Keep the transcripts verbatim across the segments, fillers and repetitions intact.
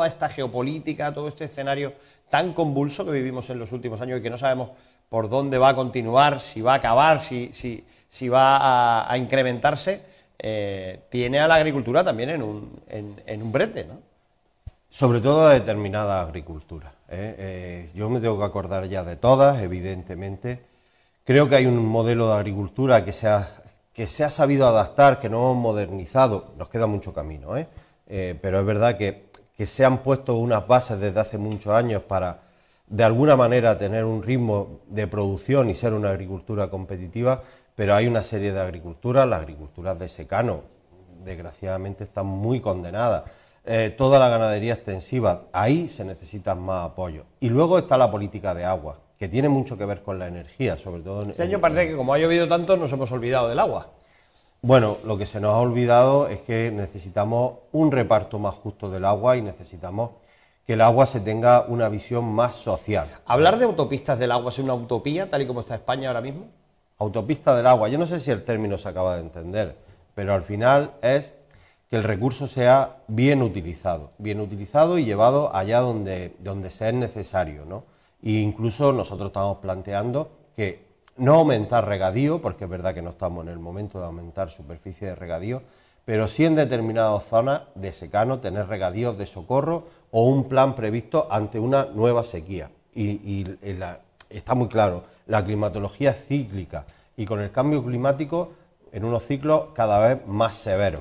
toda esta geopolítica, todo este escenario tan convulso que vivimos en los últimos años y que no sabemos por dónde va a continuar, si va a acabar, si, si, si va a, a incrementarse, eh, tiene a la agricultura también en un, en, en un brete, ¿no? Sobre todo a determinada agricultura. ¿eh? Eh, yo me tengo que acordar ya de todas, evidentemente. Creo que hay un modelo de agricultura que se ha, que se ha sabido adaptar, que no hemos modernizado. Nos queda mucho camino, ¿eh? Eh, pero es verdad que, que se han puesto unas bases desde hace muchos años para, de alguna manera, tener un ritmo de producción y ser una agricultura competitiva, pero hay una serie de agriculturas, las agriculturas de secano, desgraciadamente están muy condenadas. Eh, toda la ganadería extensiva, ahí se necesitan más apoyo. Y luego está la política de agua, que tiene mucho que ver con la energía, sobre todo... En, este año parece que como ha llovido tanto nos hemos olvidado del agua. Bueno, lo que se nos ha olvidado es que necesitamos un reparto más justo del agua y necesitamos que el agua se tenga una visión más social. ¿Hablar de autopistas del agua es una utopía, tal y como está España ahora mismo? Autopista del agua, yo no sé si el término se acaba de entender, pero al final es que el recurso sea bien utilizado, bien utilizado y llevado allá donde, donde sea necesario, ¿no? E incluso nosotros estamos planteando que no aumentar regadío, porque es verdad que no estamos en el momento de aumentar superficie de regadío, pero sí en determinadas zonas de secano tener regadíos de socorro o un plan previsto ante una nueva sequía. Y, y, y la, está muy claro, la climatología es cíclica y con el cambio climático en unos ciclos cada vez más severos.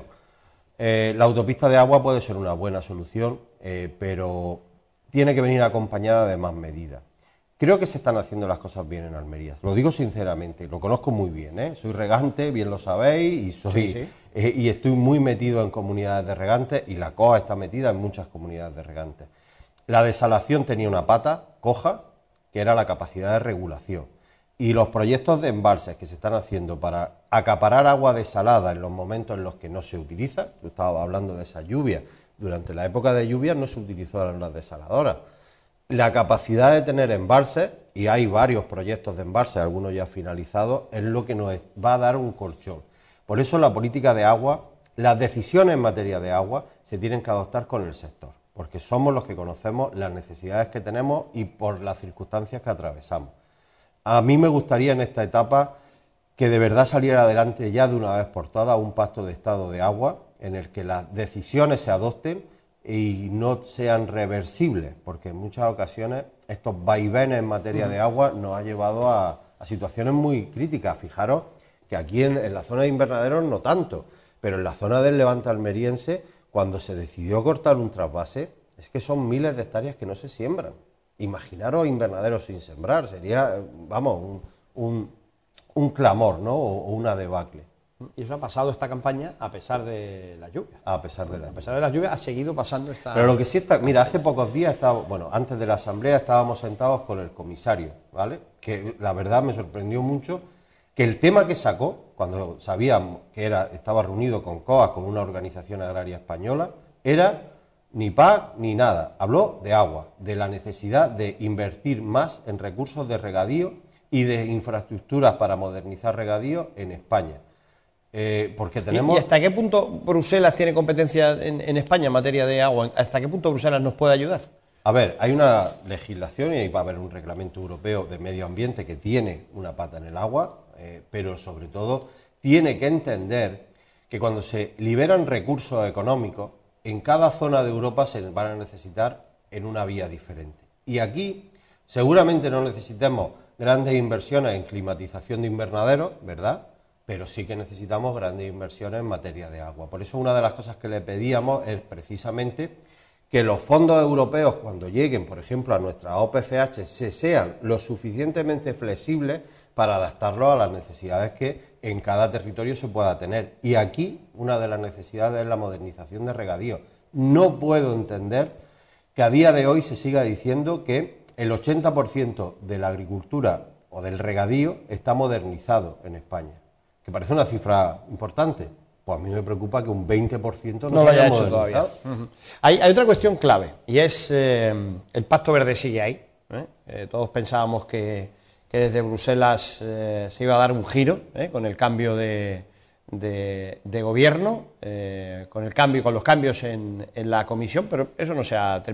Eh, la autopista de agua puede ser una buena solución, eh, pero tiene que venir acompañada de más medidas. Creo que se están haciendo las cosas bien en Almería, lo digo sinceramente, lo conozco muy bien, ¿eh? Soy regante, bien lo sabéis, y, soy, sí, sí. Eh, y estoy muy metido en comunidades de regantes, y la C O A está metida en muchas comunidades de regantes. La desalación tenía una pata coja, que era la capacidad de regulación, y los proyectos de embalses que se están haciendo para acaparar agua desalada en los momentos en los que no se utiliza, yo estaba hablando de esa lluvia, durante la época de lluvia no se utilizaron las desaladoras. La capacidad de tener embalses, y hay varios proyectos de embalses, algunos ya finalizados, es lo que nos va a dar un colchón. Por eso la política de agua, las decisiones en materia de agua se tienen que adoptar con el sector, porque somos los que conocemos las necesidades que tenemos y por las circunstancias que atravesamos. A mí me gustaría en esta etapa que de verdad saliera adelante ya de una vez por todas un pacto de estado de agua en el que las decisiones se adopten y no sean reversibles, porque en muchas ocasiones estos vaivenes en materia de agua nos ha llevado a, a situaciones muy críticas. Fijaros que aquí en, en la zona de invernaderos no tanto, pero en la zona del Levante almeriense, cuando se decidió cortar un trasvase, es que son miles de hectáreas que no se siembran. Imaginaros invernaderos sin sembrar, sería, vamos, un, un, un clamor, ¿no? O, o una debacle. Y eso ha pasado esta campaña a pesar de las lluvias. A pesar de, la a pesar de las lluvias ha seguido pasando esta... Pero lo que sí está... Mira, hace pocos días, estaba, bueno, antes de la asamblea estábamos sentados con el comisario, ¿vale? Que la verdad me sorprendió mucho que el tema que sacó, cuando sabíamos que era, estaba reunido con C O A, con una organización agraria española, era ni P A C ni nada. Habló de agua, de la necesidad de invertir más en recursos de regadío y de infraestructuras para modernizar regadío en España. Eh, porque tenemos... ¿Y hasta qué punto Bruselas tiene competencia en, en España en materia de agua? ¿Hasta qué punto Bruselas nos puede ayudar? A ver, hay una legislación y va a haber un reglamento europeo de medio ambiente que tiene una pata en el agua, eh, pero sobre todo tiene que entender que cuando se liberan recursos económicos, en cada zona de Europa se van a necesitar en una vía diferente. Y aquí seguramente no necesitemos grandes inversiones en climatización de invernaderos, ¿verdad?, pero sí que necesitamos grandes inversiones en materia de agua. Por eso una de las cosas que le pedíamos es precisamente que los fondos europeos, cuando lleguen, por ejemplo, a nuestra O P F H, se sean lo suficientemente flexibles para adaptarlos a las necesidades que en cada territorio se pueda tener. Y aquí una de las necesidades es la modernización de regadío. No puedo entender que a día de hoy se siga diciendo que el ochenta por ciento de la agricultura o del regadío está modernizado en España, que parece una cifra importante. Pues a mí me preocupa que un veinte por ciento no, no se lo haya haya hecho todavía. Uh-huh. hay, hay otra cuestión clave, y es eh, el Pacto Verde sigue ahí. ¿eh? Eh, todos pensábamos que, que desde Bruselas eh, se iba a dar un giro ¿eh? con el cambio de, de, de gobierno, eh, con el cambio, con los cambios en, en la Comisión, pero eso no se ha terminado.